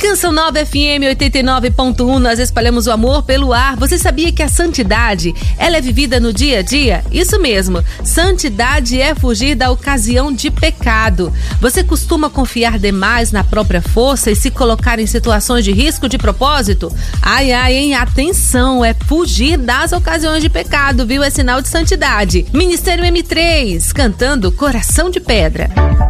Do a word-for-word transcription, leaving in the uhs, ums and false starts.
Canção Nova F M oitenta e nove ponto um, nós espalhamos o amor pelo ar. Você sabia que a santidade, ela é vivida no dia a dia? Isso mesmo, santidade é fugir da ocasião de pecado. Você costuma confiar demais na própria força e se colocar em situações de risco de propósito? Ai, ai, hein? Atenção, é fugir das ocasiões de pecado, viu? É sinal de santidade. Ministério M três, cantando Coração de Pedra.